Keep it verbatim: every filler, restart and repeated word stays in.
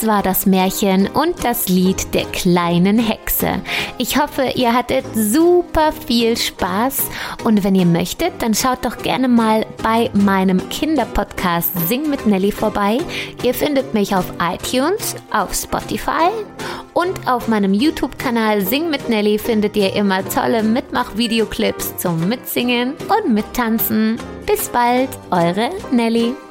Das war das Märchen und das Lied der kleinen Hexe. Ich hoffe, ihr hattet super viel Spaß und wenn ihr möchtet, dann schaut doch gerne mal bei meinem Kinderpodcast Sing mit Nelly vorbei. Ihr findet mich auf iTunes, auf Spotify und auf meinem YouTube-Kanal Sing mit Nelly findet ihr immer tolle Mitmach-Videoclips zum Mitsingen und Mittanzen. Bis bald, eure Nelly.